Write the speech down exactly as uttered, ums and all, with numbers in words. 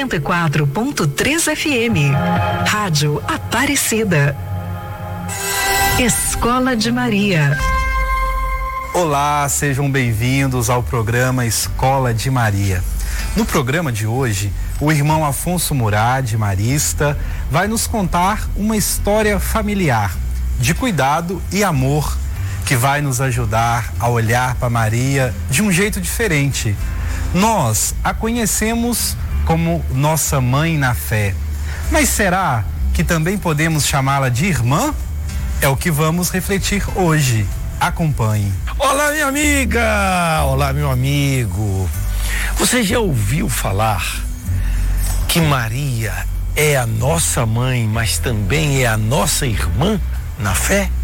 noventa e quatro ponto três F M. Rádio Aparecida. Escola de Maria. Olá, sejam bem-vindos ao programa Escola de Maria. No programa de hoje, o irmão Afonso Murad, marista, vai nos contar uma história familiar de cuidado e amor que vai nos ajudar a olhar para Maria de um jeito diferente. Nós a conhecemos como nossa mãe na fé, mas será que também podemos chamá-la de irmã? É o que vamos refletir hoje. Acompanhe. Olá, minha amiga! Olá, meu amigo! Você já ouviu falar que Maria é a nossa mãe, mas também é a nossa irmã na fé?